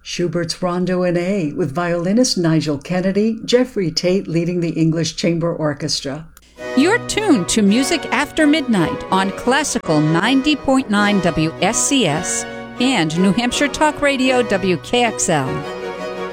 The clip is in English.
Schubert's Rondo in A, with violinist Nigel Kennedy, Jeffrey Tate leading the English Chamber Orchestra. You're tuned to Music After Midnight on Classical 90.9 WSCS and New Hampshire Talk Radio WKXL.